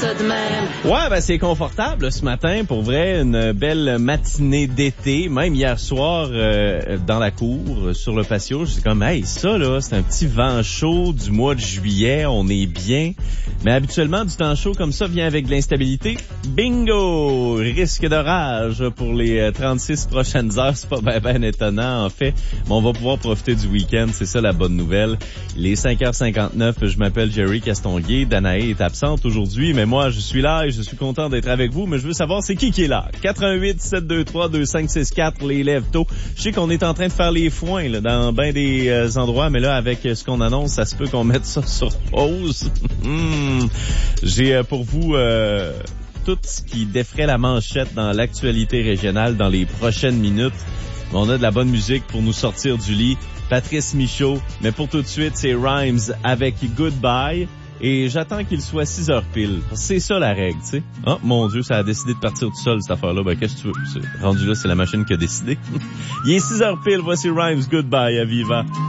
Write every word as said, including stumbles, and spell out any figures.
ça de même. Ouais, ben c'est confortable ce matin. Pour vrai, une belle matinée d'été. Même hier soir, euh, dans la cour, sur le patio, j'étais comme, hey, ça là, c'est un petit vent chaud du mois de juillet. On est bien. Mais habituellement, du temps chaud comme ça vient avec de l'instabilité. Bingo! Risque d'orage pour les trente-six prochaines heures. C'est pas ben, ben étonnant, en fait. Mais on va pouvoir profiter du week-end. C'est ça la bonne nouvelle. Il est cinq heures cinquante-neuf. Je m'appelle Jerry Castonguay. Danae est absente aujourd'hui, mais moi, je suis là et je suis content d'être avec vous. Mais je veux savoir, c'est qui qui est là? quatre un huit sept deux trois deux cinq six quatre, les lève tôt. Je sais qu'on est en train de faire les foins là, dans bien des euh, endroits, mais là, avec ce qu'on annonce, ça se peut qu'on mette ça sur pause. hmm. J'ai euh, pour vous... Euh, tout ce qui défrait la manchette dans l'actualité régionale dans les prochaines minutes. On a de la bonne musique pour nous sortir du lit. Patrice Michaud, mais pour tout de suite, c'est Rhymes avec Goodbye. Et j'attends qu'il soit six heures pile. C'est ça la règle, tu sais. Oh, mon Dieu, ça a décidé de partir tout seul, cette affaire-là. Ben, qu'est-ce que tu veux? C'est rendu là, c'est la machine qui a décidé. Il est six heures pile, voici Rhymes, Goodbye à Viva.